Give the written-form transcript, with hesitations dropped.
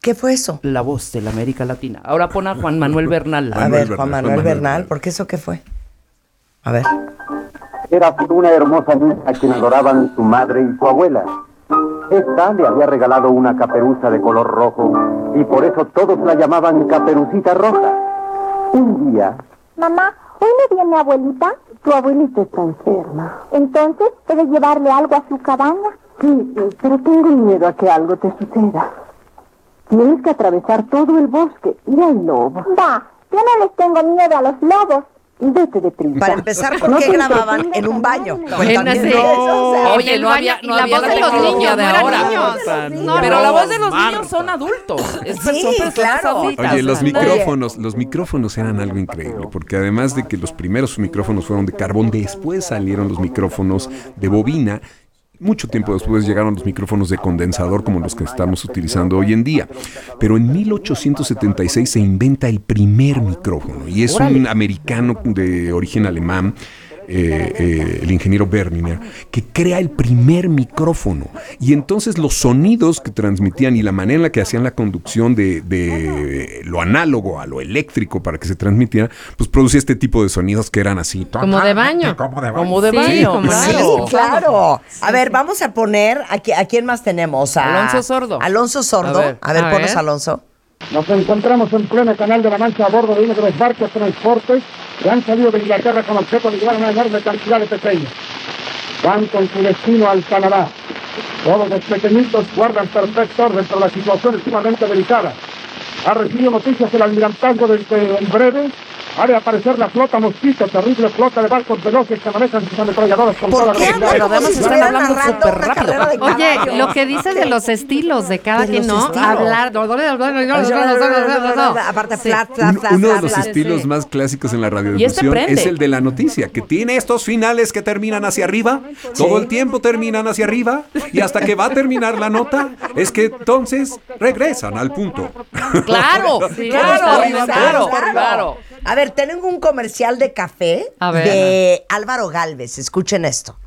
¿Qué fue eso? La voz de la América Latina. Ahora pon a Juan Manuel Bernal. A ver, Juan Manuel Bernal, ¿por qué eso qué fue? A ver. Era una hermosa niña a quien adoraban su madre y su abuela. Esta le había regalado una caperuza de color rojo y por eso todos la llamaban Caperucita Roja. Un día... Mamá, ¿hoy no viene abuelita? Tu abuelita está enferma. Entonces, ¿puedes llevarle algo a su cabaña? Sí, pero tengo miedo a que algo te suceda. Tienes que atravesar todo el bosque y hay lobos. Va, yo no les tengo miedo a los lobos. Vete de prisa. Para empezar, ¿por qué grababan en un baño? Pues también Oye, no había la tecnología de ahora. Pero la voz de los niños son adultos. Sí, claro. Oye, los micrófonos eran algo increíble, porque además de que los primeros micrófonos fueron de carbón, después salieron los micrófonos de bobina. Mucho tiempo después llegaron los micrófonos de condensador como los que estamos utilizando hoy en día. Pero en 1876 se inventa el primer micrófono y es un americano de origen alemán, el ingeniero Berliner, que crea el primer micrófono. Y entonces los sonidos que transmitían y la manera en la que hacían la conducción de lo análogo a lo eléctrico para que se transmitiera, pues producía este tipo de sonidos que eran así. Como de baño. Como de baño. Sí, claro. A ver, vamos a poner, ¿a quién más tenemos? Alonso Sordo. Alonso Sordo. A ver, ponos Alonso. Nos encontramos en pleno Canal de la Mancha a bordo de uno de los barcos transportes que han salido de Inglaterra con objeto de llevar una enorme cantidad de pequeños. Van con su destino al Canadá. Todos los pequeñitos guardan perfecto orden, pero la situación es sumamente delicada. Ha recibido noticias del almirantazgo de que en breve ha de aparecer la flota Mosquito, terrible flota de barcos veloces que manejan sus ametralladoras con toda la velocidad. Pero además están hablando súper rápido. Oye, lo que dices de los estilos de cada quien, ¿no? Hablar. Aparte, uno de los estilos más clásicos en la radiodifusión es el de la noticia, que tiene estos finales que terminan hacia arriba, todo el tiempo terminan hacia arriba, y hasta que va a terminar la nota, es que entonces regresan al punto. Claro, claro. A ver, tengo un comercial de café de Álvaro Gálvez. Escuchen esto.